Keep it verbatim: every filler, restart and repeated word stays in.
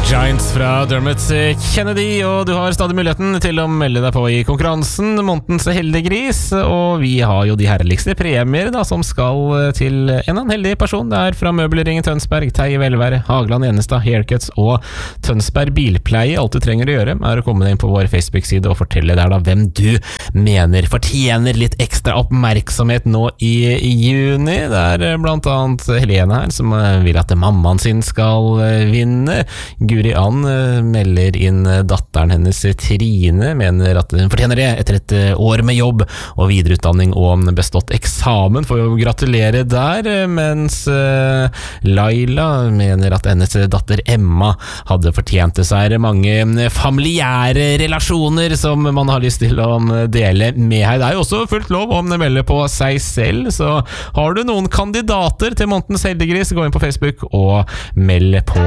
Giants fra Dermot Kennedy, og du har stadig muligheten til å melde deg på i konkurransen Månedens heldiggris, og vi har jo de herligste premier da, som skal til en annen heldig person. Det er fra Møbelringen Tønsberg, Teie Velvære, Hagland Enestad, Haircuts og Tønsberg Bilpleie. Alt du trenger å gjøre er å komme deg inn på vår Facebook-side og fortelle der da hvem du mener fortjener litt ekstra oppmerksomhet nå i juni. Det er blant annet Helene her som vil at mammaen sin skal vinne. Guri Ann melder inn datteren hennes Trine, mener at hun fortjener det etter et år med jobb og videreutdanning og bestått eksamen. Får jo gratulere der, mens Laila mener at hennes datter Emma hadde fortjent seg mange familiære relasjoner som man har lyst til å dele med her. Det er jo også fullt lov om det melder på seg selv, så har du noen kandidater til Månedens heldiggris, gå inn på Facebook og meld på